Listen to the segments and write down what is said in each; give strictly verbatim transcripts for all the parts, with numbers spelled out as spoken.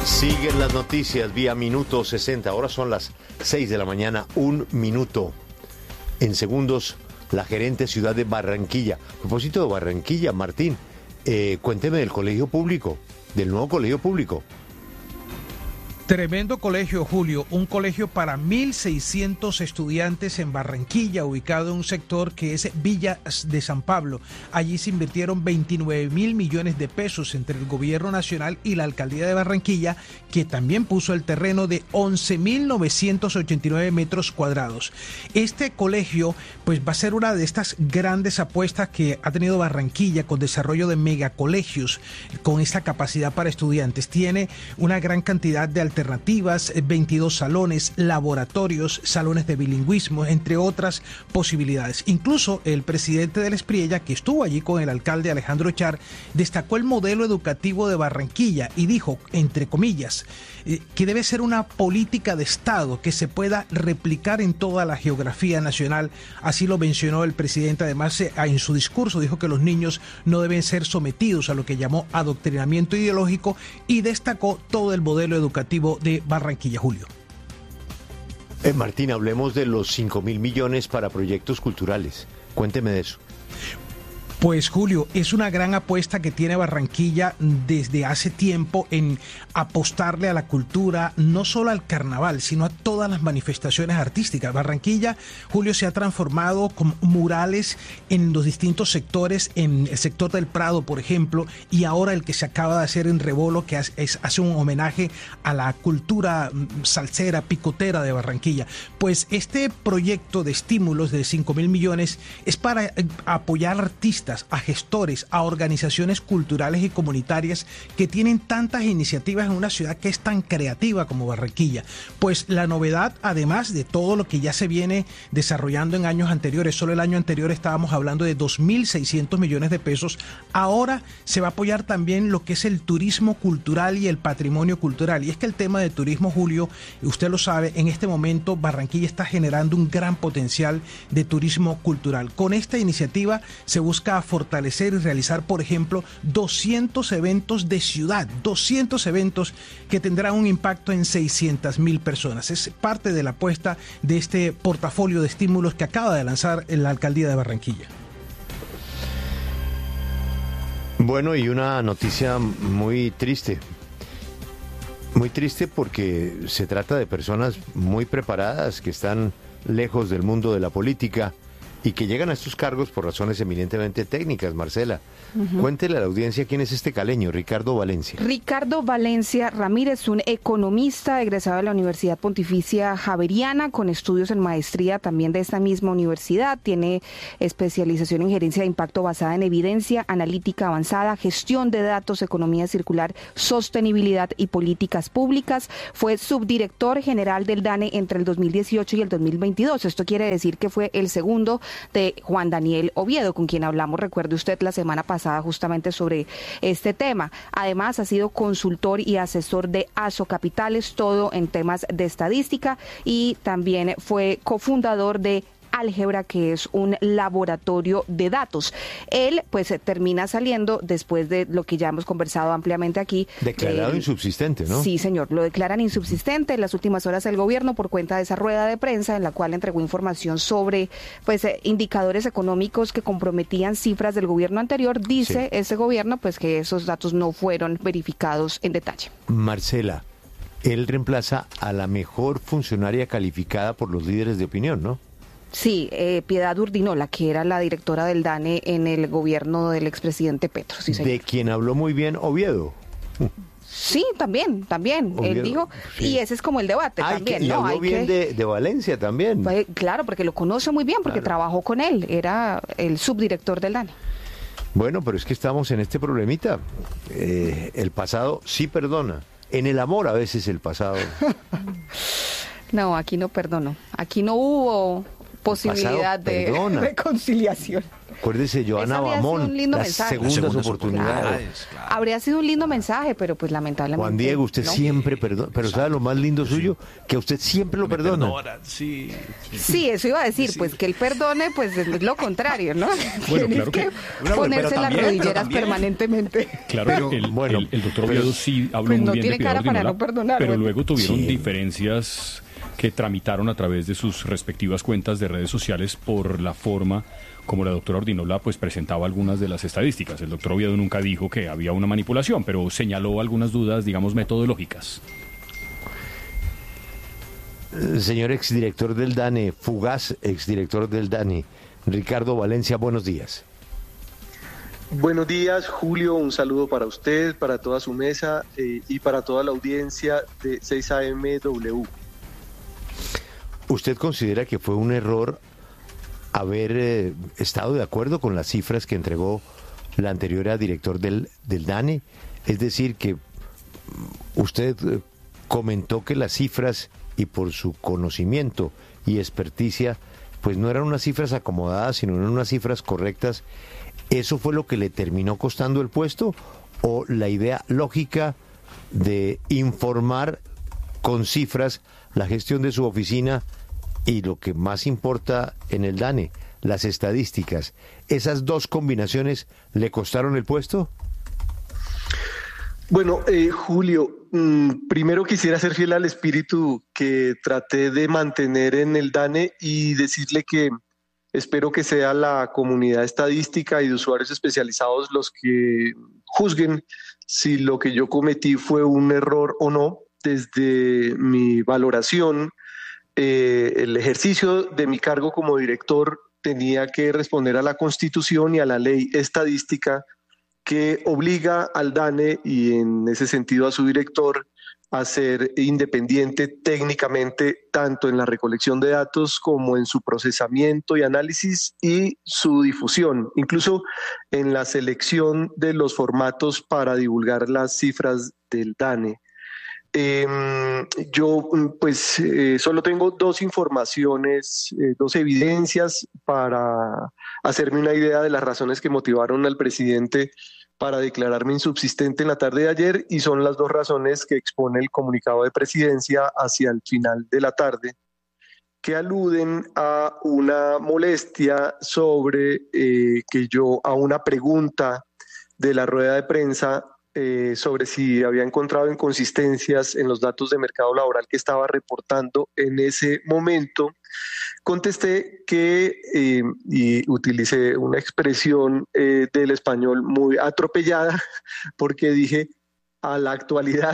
Siguen las noticias vía Minuto sesenta. Ahora son las seis de la mañana, un minuto. En segundos, la gerente ciudad de Barranquilla. A propósito de Barranquilla, Martín, eh, cuénteme del colegio público, del nuevo colegio público. Tremendo colegio, Julio, un colegio para mil seiscientos estudiantes en Barranquilla, ubicado en un sector que es Villa de San Pablo. Allí se invirtieron veintinueve mil millones de pesos entre el gobierno nacional y la alcaldía de Barranquilla, que también puso el terreno de once mil novecientos ochenta y nueve metros cuadrados. Este colegio pues va a ser una de estas grandes apuestas que ha tenido Barranquilla con desarrollo de megacolegios con esta capacidad para estudiantes. Tiene una gran cantidad de alternativas alternativas, veintidós salones, laboratorios, salones de bilingüismo, entre otras posibilidades. Incluso el presidente del Espriella, que estuvo allí con el alcalde Alejandro Char, destacó el modelo educativo de Barranquilla y dijo, entre comillas, eh, que debe ser una política de Estado que se pueda replicar en toda la geografía nacional. Así lo mencionó el presidente. Además, eh, en su discurso dijo que los niños no deben ser sometidos a lo que llamó adoctrinamiento ideológico y destacó todo el modelo educativo de Barranquilla, Julio. Eh, Martín, hablemos de los cinco mil millones para proyectos culturales. Cuénteme de eso. Pues Julio, es una gran apuesta que tiene Barranquilla desde hace tiempo en apostarle a la cultura, no solo al carnaval, sino a todas las manifestaciones artísticas. Barranquilla, Julio, se ha transformado con murales en los distintos sectores, en el sector del Prado, por ejemplo, y ahora el que se acaba de hacer en Rebolo, que hace, es, hace un homenaje a la cultura salsera, picotera de Barranquilla. Pues este proyecto de estímulos de cinco mil millones es para apoyar artistas, a gestores, a organizaciones culturales y comunitarias que tienen tantas iniciativas en una ciudad que es tan creativa como Barranquilla. Pues la novedad, además de todo lo que ya se viene desarrollando en años anteriores, solo el año anterior estábamos hablando de dos mil seiscientos millones de pesos, ahora se va a apoyar también lo que es el turismo cultural y el patrimonio cultural. Y es que el tema de turismo, Julio, usted lo sabe, en este momento Barranquilla está generando un gran potencial de turismo cultural. Con esta iniciativa se busca fortalecer y realizar, por ejemplo, doscientos eventos de ciudad, doscientos eventos que tendrán un impacto en seiscientas mil personas. Es parte de la apuesta de este portafolio de estímulos que acaba de lanzar la alcaldía de Barranquilla. Bueno, y una noticia muy triste. Muy triste porque se trata de personas muy preparadas que están lejos del mundo de la política y que llegan a estos cargos por razones eminentemente técnicas. Marcela, uh-huh. Cuéntele a la audiencia quién es este caleño, Ricardo Valencia. Ricardo Valencia Ramírez, un economista egresado de la Universidad Pontificia Javeriana, con estudios en maestría también de esta misma universidad. Tiene especialización en gerencia de impacto basada en evidencia, analítica avanzada, gestión de datos, economía circular, sostenibilidad y políticas públicas. Fue subdirector general del DANE entre el dos mil dieciocho y el dos mil veintidós. Esto quiere decir que fue el segundo de Juan Daniel Oviedo, con quien hablamos, recuerde usted, la semana pasada justamente sobre este tema. Además, ha sido consultor y asesor de ASO Capitales, todo en temas de estadística, y también fue cofundador de Álgebra, que es un laboratorio de datos. Él pues termina saliendo después de lo que ya hemos conversado ampliamente aquí. Declarado eh, insubsistente, ¿no? Sí, señor, lo declaran insubsistente. En las últimas horas el gobierno, por cuenta de esa rueda de prensa en la cual entregó información sobre pues eh, indicadores económicos que comprometían cifras del gobierno anterior, dice sí. Ese gobierno pues que esos datos no fueron verificados en detalle. Marcela, él reemplaza a la mejor funcionaria calificada por los líderes de opinión, ¿no? Sí, eh, Piedad Urdinola, que era la directora del DANE en el gobierno del expresidente Petro. Sí, de quien habló muy bien Oviedo. Sí, también, también. Oviedo, él dijo, sí. Y ese es como el debate Ay, también. Que, y ¿no? habló Hay bien que... de, de Valencia también. Pues, claro, porque lo conoce muy bien, porque claro. Trabajó con él, era el subdirector del DANE. Bueno, pero es que estamos en este problemita. Eh, el pasado sí perdona. En el amor a veces el pasado. No, aquí no perdono. Aquí no hubo posibilidad de reconciliación. Acuérdese, Joana Bamón, las mensaje. segundas, segundas oportunidades. Claro. Claro. Habría sido un lindo mensaje, pero pues lamentablemente. Juan Diego, usted no. siempre perdona, pero ¿sabe lo más lindo suyo? Que a usted siempre lo Me perdona. perdona. Sí, sí. sí, eso iba a decir, sí. pues que él perdone, pues es lo contrario, ¿no? Bueno, claro que, que bueno, ponerse las rodilleras permanentemente. Claro, pero, el, bueno, el, el doctor Oviedo sí habló pues muy no bien tiene de Piedad cara para Ordinola, no perdonar, pero bueno. luego tuvieron sí. diferencias que tramitaron a través de sus respectivas cuentas de redes sociales por la forma como la doctora Ordinola pues presentaba algunas de las estadísticas. El doctor Oviedo nunca dijo que había una manipulación, pero señaló algunas dudas, digamos, metodológicas. Señor exdirector del DANE, fugaz exdirector del DANE, Ricardo Valencia, buenos días. Buenos días, Julio, un saludo para usted, para toda su mesa eh, y para toda la audiencia de seis A M W. ¿Usted considera que fue un error haber eh, estado de acuerdo con las cifras que entregó la anterior director del, del DANE? Es decir, que usted eh, comentó que las cifras, y por su conocimiento y experticia, pues no eran unas cifras acomodadas, sino eran unas cifras correctas. ¿Eso fue lo que le terminó costando el puesto? ¿O la idea lógica de informar con cifras la gestión de su oficina y lo que más importa en el DANE, las estadísticas? ¿Esas dos combinaciones le costaron el puesto? Bueno, eh, Julio, mmm, primero quisiera ser fiel al espíritu que traté de mantener en el DANE y decirle que espero que sea la comunidad estadística y de usuarios especializados los que juzguen si lo que yo cometí fue un error o no. Desde mi valoración, eh, el ejercicio de mi cargo como director tenía que responder a la Constitución y a la ley estadística que obliga al DANE y en ese sentido a su director a ser independiente técnicamente tanto en la recolección de datos como en su procesamiento y análisis y su difusión, incluso en la selección de los formatos para divulgar las cifras del DANE. Eh, yo pues eh, solo tengo dos informaciones, eh, dos evidencias para hacerme una idea de las razones que motivaron al presidente para declararme insubsistente en la tarde de ayer, y son las dos razones que expone el comunicado de presidencia hacia el final de la tarde, que aluden a una molestia sobre eh, que yo, a una pregunta de la rueda de prensa eh, sobre si había encontrado inconsistencias en los datos de mercado laboral que estaba reportando en ese momento, contesté que, eh, y utilicé una expresión eh, del español muy atropellada, porque dije, a la actualidad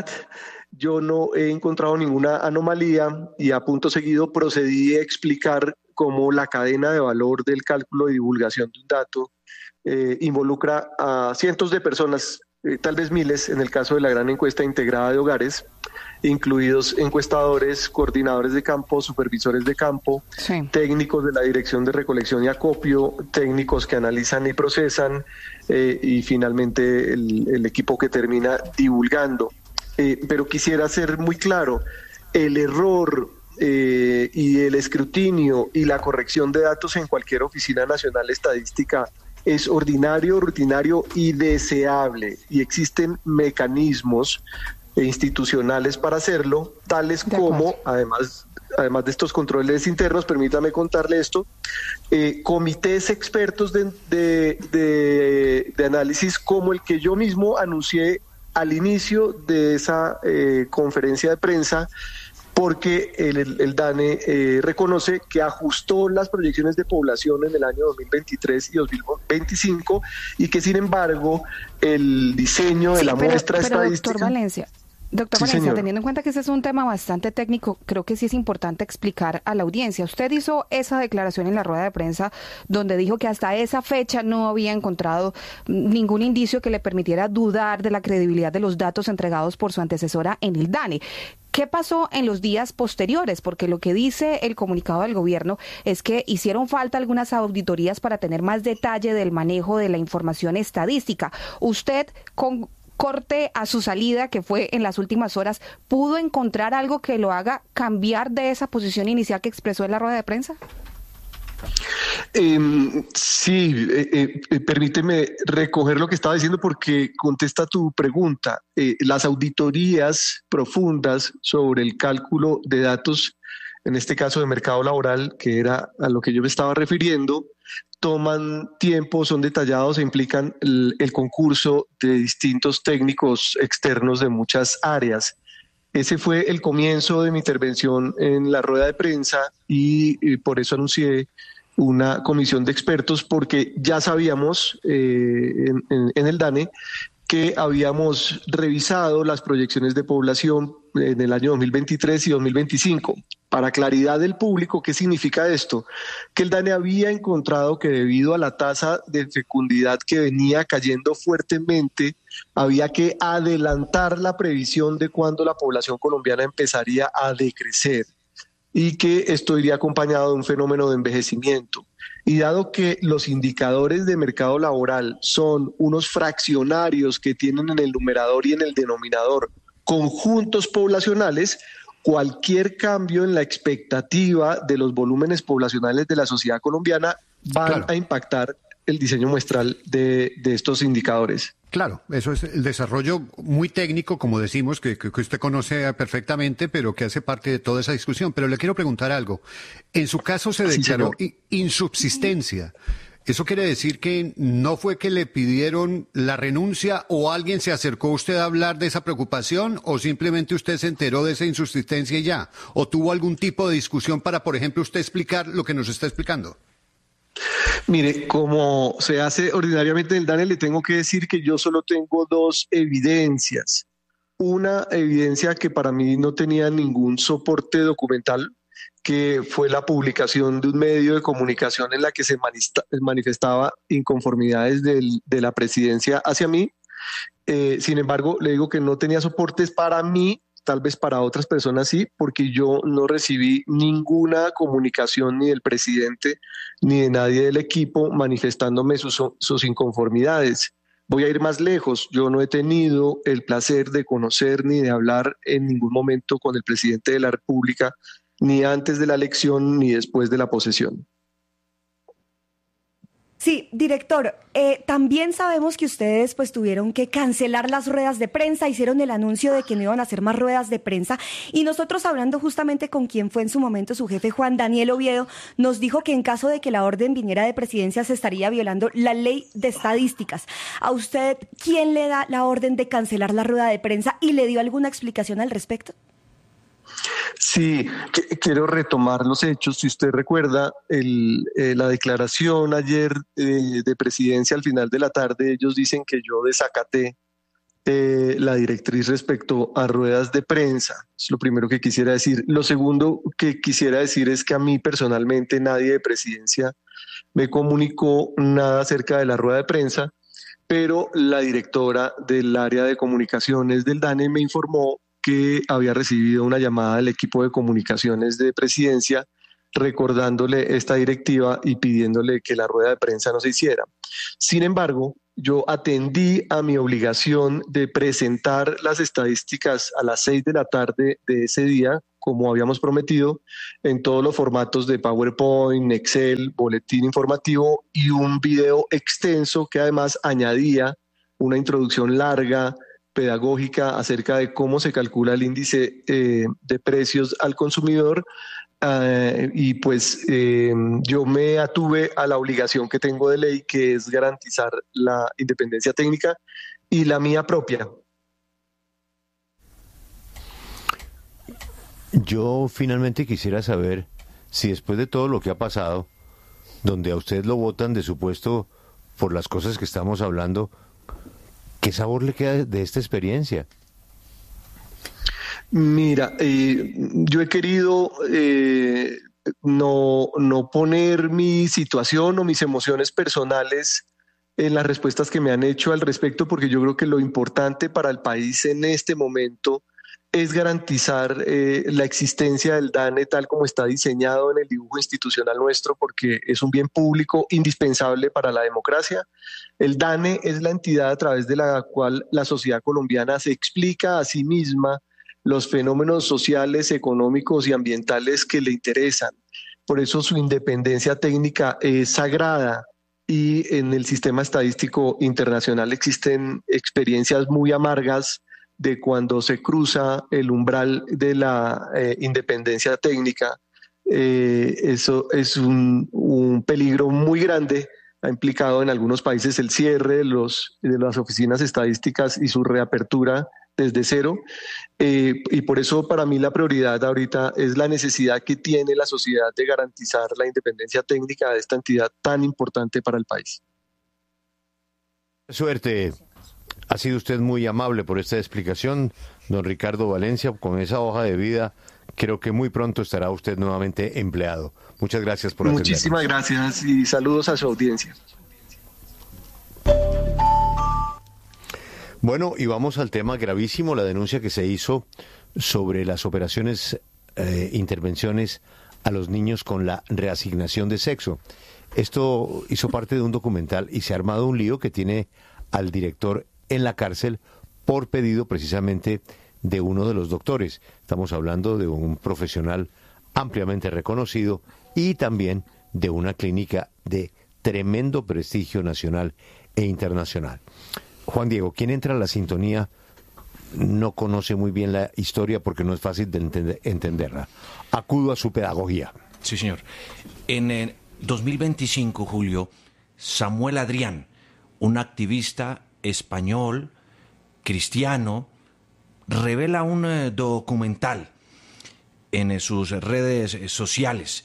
yo no he encontrado ninguna anomalía, y a punto seguido procedí a explicar cómo la cadena de valor del cálculo y divulgación de un dato eh, involucra a cientos de personas, eh, tal vez miles, en el caso de la gran encuesta integrada de hogares, incluidos encuestadores, coordinadores de campo, supervisores de campo, sí. técnicos de la Dirección de Recolección y Acopio, técnicos que analizan y procesan, eh, y finalmente el, el equipo que termina divulgando. Eh, pero quisiera ser muy claro, el error eh, y el escrutinio y la corrección de datos en cualquier oficina nacional estadística es ordinario, rutinario y deseable, y existen mecanismos institucionales para hacerlo, tales como, además, además de estos controles internos, permítame contarle esto, eh, comités expertos de, de, de, de análisis como el que yo mismo anuncié al inicio de esa eh, conferencia de prensa, porque el, el, el DANE eh, reconoce que ajustó las proyecciones de población en el año dos mil veintitrés y dos mil veinticinco, y que sin embargo el diseño de sí, la pero, muestra pero, estadística... Doctor Valencia, Doctor sí, Valencia, señor. teniendo en cuenta que ese es un tema bastante técnico, creo que sí es importante explicar a la audiencia. Usted hizo esa declaración en la rueda de prensa donde dijo que hasta esa fecha no había encontrado ningún indicio que le permitiera dudar de la credibilidad de los datos entregados por su antecesora en el DANE. ¿Qué pasó en los días posteriores? Porque lo que dice el comunicado del gobierno es que hicieron falta algunas auditorías para tener más detalle del manejo de la información estadística. Usted, con corte a su salida, que fue en las últimas horas, ¿pudo encontrar algo que lo haga cambiar de esa posición inicial que expresó en la rueda de prensa? Eh, sí, eh, eh, permíteme recoger lo que estaba diciendo porque contesta tu pregunta. Eh, las auditorías profundas sobre el cálculo de datos, en este caso de mercado laboral, que era a lo que yo me estaba refiriendo, toman tiempo, son detallados e implican el, el concurso de distintos técnicos externos de muchas áreas. Ese fue el comienzo de mi intervención en la rueda de prensa y, y por eso anuncié una comisión de expertos, porque ya sabíamos eh, en, en, en el DANE que habíamos revisado las proyecciones de población en el año dos mil veintitrés y dos mil veinticinco. Para claridad del público, ¿qué significa esto? Que el DANE había encontrado que debido a la tasa de fecundidad que venía cayendo fuertemente, había que adelantar la previsión de cuándo la población colombiana empezaría a decrecer y que esto iría acompañado de un fenómeno de envejecimiento. Y dado que los indicadores de mercado laboral son unos fraccionarios que tienen en el numerador y en el denominador conjuntos poblacionales, cualquier cambio en la expectativa de los volúmenes poblacionales de la sociedad colombiana van claro. a impactar el diseño muestral de, de estos indicadores. Claro, eso es el desarrollo muy técnico, como decimos, que, que usted conoce perfectamente, pero que hace parte de toda esa discusión. Pero le quiero preguntar algo. En su caso se declaró sí, insubsistencia. ¿Eso quiere decir que no fue que le pidieron la renuncia o alguien se acercó a usted a hablar de esa preocupación o simplemente usted se enteró de esa insubsistencia y ya? ¿O tuvo algún tipo de discusión para, por ejemplo, usted explicar lo que nos está explicando? Mire, como se hace ordinariamente en el DANE, le tengo que decir que yo solo tengo dos evidencias. Una evidencia que para mí no tenía ningún soporte documental, que fue la publicación de un medio de comunicación en la que se manifestaba inconformidades del, de la presidencia hacia mí. Eh, sin embargo, le digo que no tenía soportes para mí, tal vez para otras personas sí, porque yo no recibí ninguna comunicación ni del presidente ni de nadie del equipo manifestándome sus, sus inconformidades. Voy a ir más lejos, yo no he tenido el placer de conocer ni de hablar en ningún momento con el presidente de la República, ni antes de la elección ni después de la posesión. Sí, director, eh, también sabemos que ustedes pues tuvieron que cancelar las ruedas de prensa, hicieron el anuncio de que no iban a hacer más ruedas de prensa y nosotros hablando justamente con quien fue en su momento su jefe Juan Daniel Oviedo, nos dijo que en caso de que la orden viniera de presidencia se estaría violando la ley de estadísticas. ¿A usted quién le da la orden de cancelar la rueda de prensa y le dio alguna explicación al respecto? Sí, que, quiero retomar los hechos. Si usted recuerda el, eh, la declaración ayer eh, de presidencia al final de la tarde, ellos dicen que yo desacaté eh, la directriz respecto a ruedas de prensa. Es lo primero que quisiera decir. Lo segundo que quisiera decir es que a mí personalmente nadie de presidencia me comunicó nada acerca de la rueda de prensa, pero la directora del área de comunicaciones del DANE me informó que había recibido una llamada del equipo de comunicaciones de presidencia recordándole esta directiva y pidiéndole que la rueda de prensa no se hiciera. Sin embargo, yo atendí a mi obligación de presentar las estadísticas a las seis de la tarde de ese día, como habíamos prometido, en todos los formatos de PowerPoint, Excel, boletín informativo y un video extenso que además añadía una introducción larga, pedagógica acerca de cómo se calcula el índice eh, de precios al consumidor uh, y pues eh, yo me atuve a la obligación que tengo de ley, que es garantizar la independencia técnica y la mía propia. Yo finalmente quisiera saber si después de todo lo que ha pasado, donde a usted lo botan de su puesto por las cosas que estamos hablando, ¿qué sabor le queda de esta experiencia? Mira, eh, yo he querido eh, no, no poner mi situación o mis emociones personales en las respuestas que me han hecho al respecto, porque yo creo que lo importante para el país en este momento es garantizar eh, la existencia del DANE tal como está diseñado en el dibujo institucional nuestro, porque es un bien público indispensable para la democracia. El DANE es la entidad a través de la cual la sociedad colombiana se explica a sí misma los fenómenos sociales, económicos y ambientales que le interesan. por eso su independencia técnica es sagrada. Y en el sistema estadístico internacional existen experiencias muy amargas de cuando se cruza el umbral de la eh, independencia técnica. Eh, eso es un, un peligro muy grande. Ha implicado en algunos países el cierre de, los, de las oficinas estadísticas y su reapertura desde cero. Eh, y por eso para mí la prioridad ahorita es la necesidad que tiene la sociedad de garantizar la independencia técnica de esta entidad tan importante para el país. Suerte. Ha sido usted muy amable por esta explicación, don Ricardo Valencia. Con esa hoja de vida, creo que muy pronto estará usted nuevamente empleado. Muchas gracias por atendernos. Muchísimas gracias y saludos a su audiencia. Bueno, y vamos al tema gravísimo, la denuncia que se hizo sobre las operaciones, eh, intervenciones a los niños con la reasignación de sexo. Esto hizo parte de un documental y se ha armado un lío que tiene al director en la cárcel por pedido precisamente de uno de los doctores. Estamos hablando de un profesional ampliamente reconocido y también de una clínica de tremendo prestigio nacional e internacional. Juan Diego, quien entra a la sintonía no conoce muy bien la historia porque no es fácil de entender, entenderla. Acudo a su pedagogía. Sí, señor. En el dos mil veinticinco, Julio, Samuel Adrián, un activista español, cristiano, revela un eh, documental en eh, sus redes eh, sociales.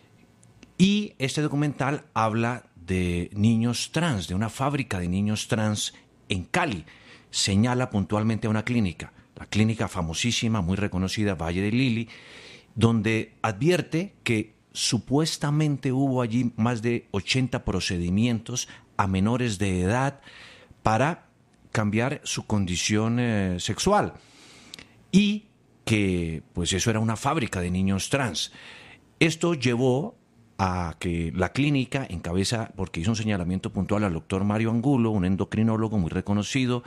Y este documental habla de niños trans, de una fábrica de niños trans en Cali. Señala puntualmente a una clínica, la clínica famosísima, muy reconocida, Valle de Lili, donde advierte que supuestamente hubo allí más de ochenta procedimientos a menores de edad para cambiar su condición eh, sexual, y que pues eso era una fábrica de niños trans. Esto llevó a que la clínica encabeza, porque hizo un señalamiento puntual al doctor Mario Angulo, un endocrinólogo muy reconocido,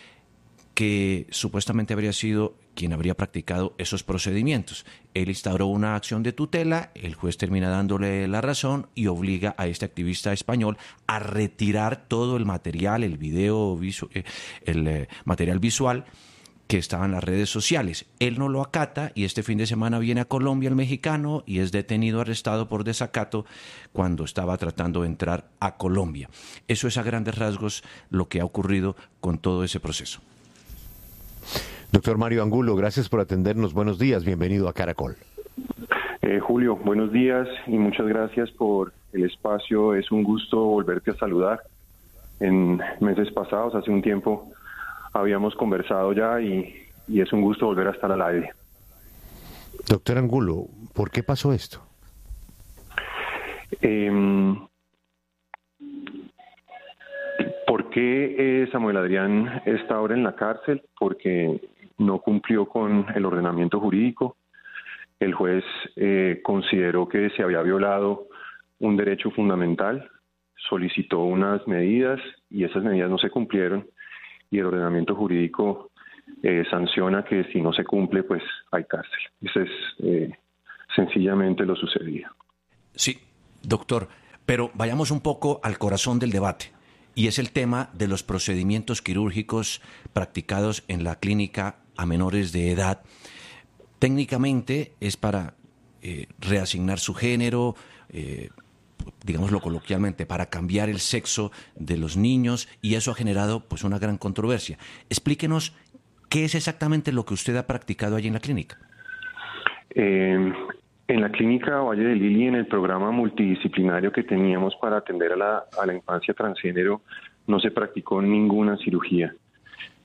que supuestamente habría sido quien habría practicado esos procedimientos. Él instauró una acción de tutela, el juez termina dándole la razón y obliga a este activista español a retirar todo el material, el video, el eh, material visual que estaba en las redes sociales. Él no lo acata y este fin de semana viene a Colombia el mexicano y es detenido, arrestado por desacato cuando estaba tratando de entrar a Colombia. Eso es a grandes rasgos lo que ha ocurrido con todo ese proceso. Doctor Mario Angulo, gracias por atendernos. Buenos días, bienvenido a Caracol. Eh, Julio, buenos días y muchas gracias por el espacio. Es un gusto volverte a saludar. En meses pasados, hace un tiempo, habíamos conversado ya y, y es un gusto volver a estar al aire. Doctor Angulo, ¿por qué pasó esto? Eh, ¿Por qué eh, Samuel Adrián está ahora en la cárcel? Porque no cumplió con el ordenamiento jurídico. El juez eh, consideró que se había violado un derecho fundamental, solicitó unas medidas y esas medidas no se cumplieron y el ordenamiento jurídico eh, sanciona que si no se cumple, pues hay cárcel. Eso es eh, sencillamente lo sucedido. Sí, doctor, pero vayamos un poco al corazón del debate. Y es el tema de los procedimientos quirúrgicos practicados en la clínica a menores de edad. Técnicamente es para eh, reasignar su género, eh, digámoslo coloquialmente, para cambiar el sexo de los niños, y eso ha generado pues una gran controversia. Explíquenos qué es exactamente lo que usted ha practicado allí en la clínica. Eh, en la clínica Valle de Lili, en el programa multidisciplinario que teníamos para atender a la, a la infancia transgénero, no se practicó ninguna cirugía.